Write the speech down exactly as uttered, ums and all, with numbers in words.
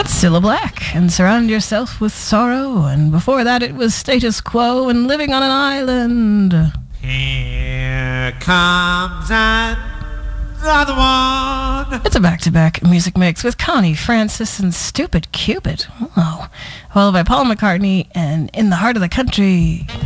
That's Cilla Black and Surround Yourself with Sorrow. And before that it was Status Quo and Living on an Island. Here comes another one. It's a back-to-back music mix with Connie Francis and Stupid Cupid. Oh. Followed by Paul McCartney and In the Heart of the Country.